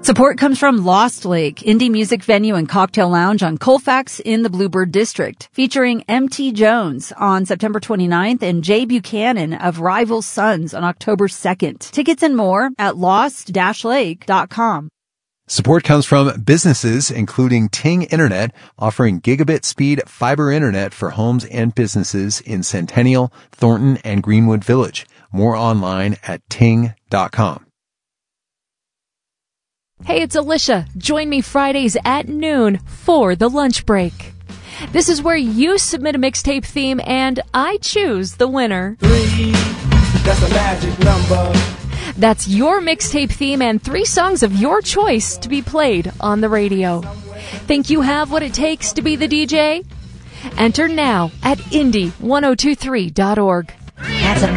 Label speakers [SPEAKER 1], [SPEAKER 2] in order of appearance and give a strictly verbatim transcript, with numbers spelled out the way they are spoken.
[SPEAKER 1] Support comes from Lost Lake, indie music venue and cocktail lounge on Colfax in the Bluebird District, featuring M T Jones on September twenty-ninth and Jay Buchanan of Rival Sons on October second. Tickets and more at lost dash lake dot com.
[SPEAKER 2] Support comes from businesses, including Ting Internet, offering gigabit speed fiber internet for homes and businesses in Centennial, Thornton, and Greenwood Village. More online at ting dot com.
[SPEAKER 3] Hey, it's Alicia. Join me Fridays at noon for the lunch break. This is where you submit a mixtape theme and I choose the winner.
[SPEAKER 4] Three, that's a magic number.
[SPEAKER 3] That's your mixtape theme and three songs of your choice to be played on the radio. Think you have what it takes to be the D J? Enter now at indie ten twenty-three dot org.
[SPEAKER 5] That's a